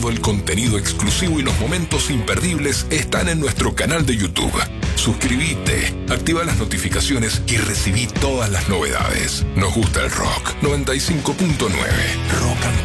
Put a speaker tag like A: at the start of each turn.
A: Todo el contenido exclusivo y los momentos imperdibles están en nuestro canal de YouTube. Suscríbete, activa las notificaciones y recibí todas las novedades. Nos gusta el rock. 95.9 Rock and